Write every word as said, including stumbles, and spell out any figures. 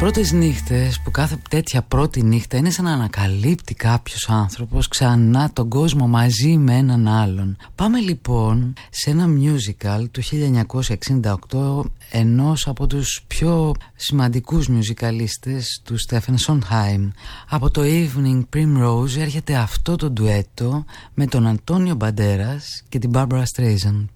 Πρώτες νύχτες που κάθε τέτοια πρώτη νύχτα είναι σαν να ανακαλύπτει κάποιος άνθρωπος ξανά τον κόσμο μαζί με έναν άλλον. Πάμε λοιπόν σε ένα musical του χίλια εννιακόσια εξήντα οκτώ ενός από τους πιο σημαντικούς μιουζικαλίστες του Στέφεν Σοντχάιμ. Από το Evening Primrose έρχεται αυτό το ντουέτο με τον Αντώνιο Μπαντέρας και την Μπάρμπαρα Στρέιζαντ.